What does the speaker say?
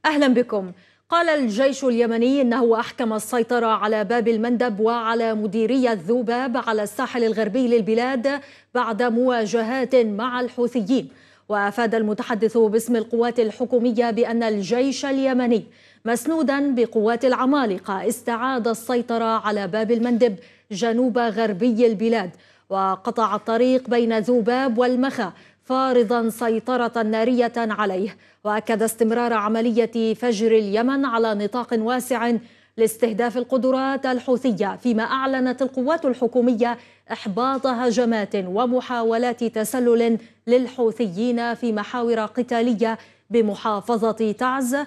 أهلا بكم. قال الجيش اليمني إنه أحكم السيطرة على باب المندب وعلى مديرية ذوباب على الساحل الغربي للبلاد بعد مواجهات مع الحوثيين. وأفاد المتحدث باسم القوات الحكومية بأن الجيش اليمني مسنودا بقوات العمالقة استعاد السيطرة على باب المندب جنوب غربي البلاد، وقطع الطريق بين ذوباب والمخا فارضا سيطرة نارية عليه. وأكد استمرار عملية فجر اليمن على نطاق واسع لاستهداف القدرات الحوثية، فيما أعلنت القوات الحكومية إحباط هجمات ومحاولات تسلل للحوثيين في محاور قتالية بمحافظة تعز